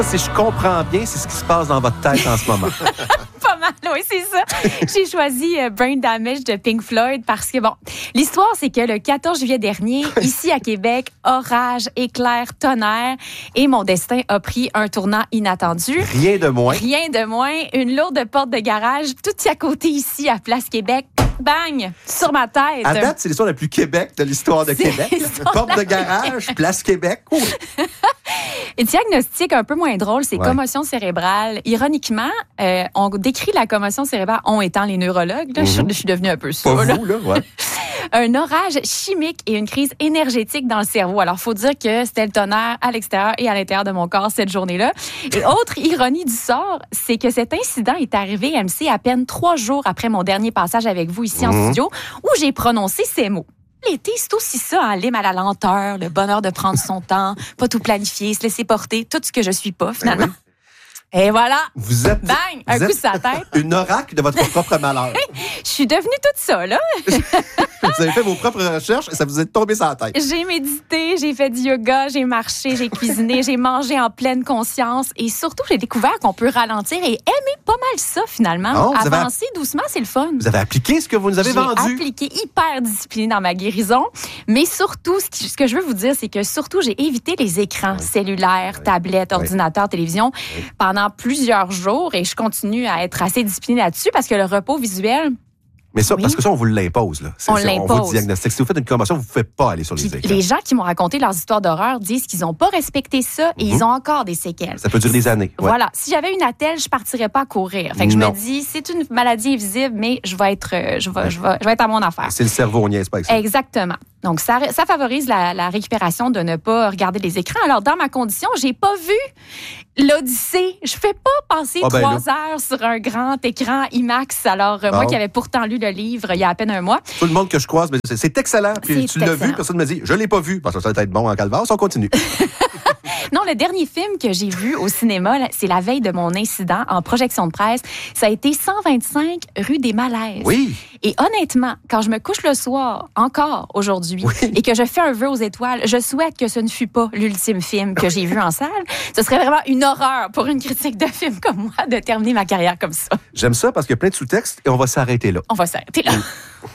Si je comprends bien, c'est ce qui se passe dans votre tête en ce moment. Pas mal, oui, c'est ça. J'ai choisi Brain Damage de Pink Floyd parce que, bon, l'histoire, c'est que le 14 juillet dernier, ici à Québec, orage, éclair, tonnerre, et mon destin a pris un tournant inattendu. Rien de moins. Rien de moins. Une lourde porte de garage, tout à côté ici, à Place Québec. Bang! Sur ma tête. À date, c'est l'histoire la plus Québec de l'histoire de Québec. Porte de garage, Place Québec. Oh. Et diagnostic un peu moins drôle, c'est commotion cérébrale. Ironiquement, on décrit la commotion cérébrale, on étant les neurologues. Là, je suis devenue un peu ça. Pas vous, là, ouais. Un orage chimique et une crise énergétique dans le cerveau. Alors, faut dire que c'était le tonnerre à l'extérieur et à l'intérieur de mon corps cette journée-là. Et autre ironie du sort, c'est que cet incident est arrivé, MC, à peine 3 jours après mon dernier passage avec vous ici en studio, où j'ai prononcé ces mots. L'été, c'est aussi ça, hein, l'hymne à la lenteur, le bonheur de prendre son temps, pas tout planifier, se laisser porter, tout ce que je suis pas, finalement. Oui. Et voilà. Vous êtes, bang, un coup sur la tête. Une oracle de votre propre malheur. Je suis devenue toute ça, là. Vous avez fait vos propres recherches et ça vous est tombé sur la tête. J'ai médité, j'ai fait du yoga, j'ai marché, j'ai cuisiné, j'ai mangé en pleine conscience et surtout, j'ai découvert qu'on peut ralentir et aimer pas mal ça, finalement. Oh, avancer doucement, c'est le fun. Vous avez appliqué ce que vous nous avez vendu. J'ai appliqué hyper discipliné dans ma guérison. Mais surtout, ce que je veux vous dire, c'est que surtout, j'ai évité les écrans cellulaires, tablettes, ordinateurs, télévision pendant plusieurs jours et je continue à être assez disciplinée là-dessus parce que le repos visuel... Mais ça, parce que ça, on vous l'impose, là. On l'impose. On vous diagnostique. Si vous faites une commotion, vous ne pouvez pas aller sur les écrans. Les gens qui m'ont raconté leurs histoires d'horreur disent qu'ils n'ont pas respecté ça et ils ont encore des séquelles. Ça peut durer des années. Ouais. Voilà. Si j'avais une attelle, je partirais pas à courir. Fait que je me dis, c'est une maladie invisible, mais je vais être à mon affaire. C'est le cerveau, on niaise pas avec ça. Exactement. Donc, ça favorise la récupération de ne pas regarder les écrans. Alors, dans ma condition, j'ai pas vu l'Odyssée. Je fais pas passer 3 heures sur un grand écran IMAX. Alors, moi qui avais pourtant lu le livre il y a à peine un mois. Tout le monde que je croise, c'est excellent. Puis tu l'as vu, personne ne me dit, je l'ai pas vu. Parce que ça va être bon en calvaire, on continue. Non, le dernier film que j'ai vu au cinéma, c'est la veille de mon incident en projection de presse. Ça a été 125 rue des Malaises. Oui. Et honnêtement, quand je me couche le soir, encore aujourd'hui, et que je fais un vœu aux étoiles, je souhaite que ce ne fût pas l'ultime film que j'ai vu en salle. Ce serait vraiment une horreur pour une critique de film comme moi de terminer ma carrière comme ça. J'aime ça parce qu'il y a plein de sous-textes et on va s'arrêter là. On va s'arrêter là.